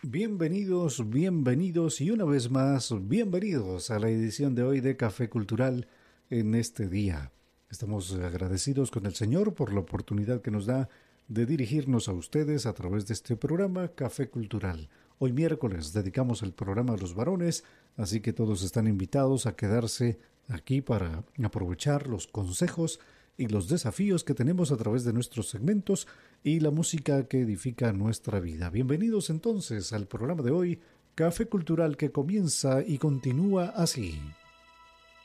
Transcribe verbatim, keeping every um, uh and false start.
Bienvenidos, bienvenidos y una vez más, bienvenidos a la edición de hoy de Café Cultural en este día. Estamos agradecidos con el Señor por la oportunidad que nos da de dirigirnos a ustedes a través de este programa Café Cultural. Hoy miércoles dedicamos el programa a los varones, así que todos están invitados a quedarse aquí para aprovechar los consejos y los desafíos que tenemos a través de nuestros segmentos y la música que edifica nuestra vida. Bienvenidos entonces al programa de hoy, Café Cultural, que comienza y continúa así.